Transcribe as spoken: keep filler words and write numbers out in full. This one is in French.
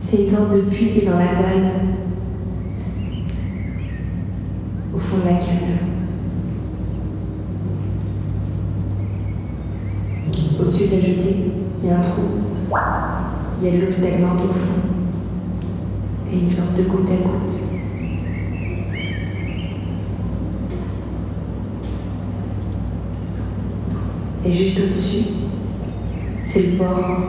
C'est une sorte de puits qui est dans la dalle, au fond de la cale. Au-dessus de la jetée, il y a un trou. Il y a de l'eau stagnante au fond. Et une sorte de goutte à goutte. Et juste au-dessus, c'est le port.